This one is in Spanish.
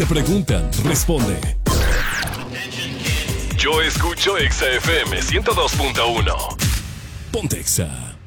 te preguntan, responde. Yo escucho Exa FM 102.1. Ponte Exa.